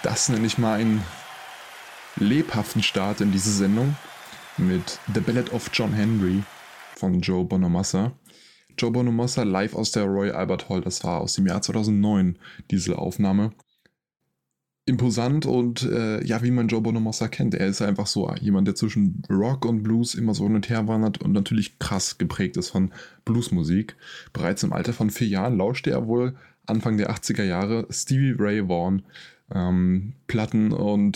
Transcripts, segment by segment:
Das nenne ich mal einen lebhaften Start in diese Sendung mit The Ballad of John Henry von Joe Bonamassa. Joe Bonamassa live aus der Royal Albert Hall, das war aus dem Jahr 2009, diese Aufnahme. Imposant und wie man Joe Bonamassa kennt. Er ist einfach so jemand, der zwischen Rock und Blues immer so hin und her wandert und natürlich krass geprägt ist von Bluesmusik. Bereits im Alter von 4 Jahren lauschte er wohl Anfang der 80er Jahre Stevie Ray Vaughan Platten und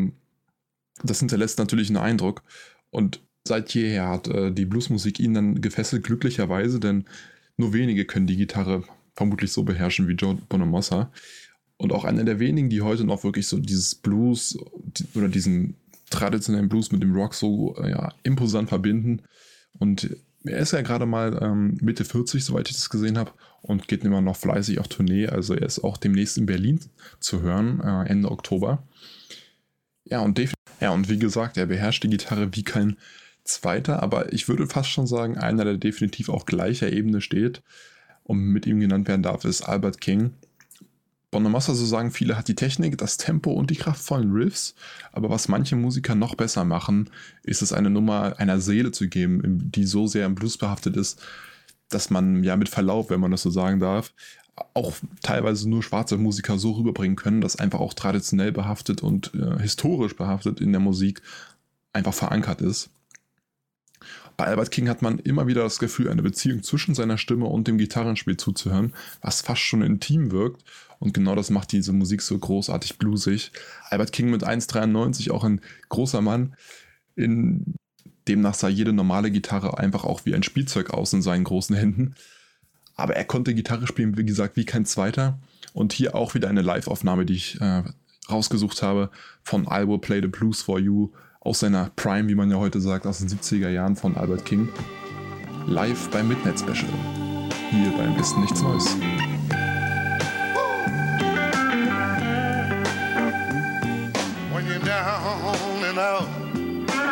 das hinterlässt natürlich einen Eindruck. Und seit jeher hat die Bluesmusik ihn dann gefesselt, glücklicherweise, denn nur wenige können die Gitarre vermutlich so beherrschen wie Joe Bonamassa. Und auch einer der wenigen, die heute noch wirklich so dieses Blues oder diesen traditionellen Blues mit dem Rock so imposant verbinden. Und er ist ja gerade mal Mitte 40, soweit ich das gesehen habe, und geht immer noch fleißig auf Tournee. Also er ist auch demnächst in Berlin zu hören, Ende Oktober. Und wie gesagt, er beherrscht die Gitarre wie kein zweiter, aber ich würde fast schon sagen, einer, der definitiv auf gleicher Ebene steht und mit ihm genannt werden darf, ist Albert King. Bonamassa, so sagen viele, hat die Technik, das Tempo und die kraftvollen Riffs, aber was manche Musiker noch besser machen, ist es eine Nummer einer Seele zu geben, die so sehr im Blues behaftet ist, dass man mit Verlaub, wenn man das so sagen darf, auch teilweise nur schwarze Musiker so rüberbringen können, dass einfach auch traditionell behaftet und historisch behaftet in der Musik einfach verankert ist. Bei Albert King hat man immer wieder das Gefühl, eine Beziehung zwischen seiner Stimme und dem Gitarrenspiel zuzuhören, was fast schon intim wirkt. Und genau das macht diese Musik so großartig bluesig. Albert King mit 1,93, auch ein großer Mann. Demnach sah jede normale Gitarre einfach auch wie ein Spielzeug aus in seinen großen Händen. Aber er konnte Gitarre spielen, wie gesagt, wie kein zweiter. Und hier auch wieder eine Live-Aufnahme, die ich rausgesucht habe von I Will Play the Blues for You aus seiner Prime, wie man ja heute sagt, aus den 70er Jahren von Albert King. Live beim Midnight Special. Hier beim Ist Nichts Neues. When you're down and out